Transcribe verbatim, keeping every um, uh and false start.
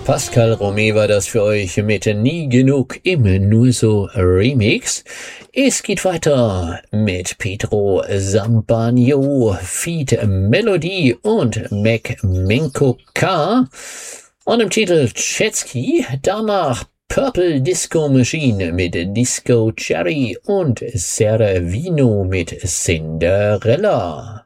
Pascal Romé war das für euch mit Nie genug im Nur so Remix. Es geht weiter mit Pedro Zampano, Feat Melody und Mac Menko K. Und im Titel Chetsky, danach Purple Disco Machine mit Disco Cherry und Servino mit Cinderella.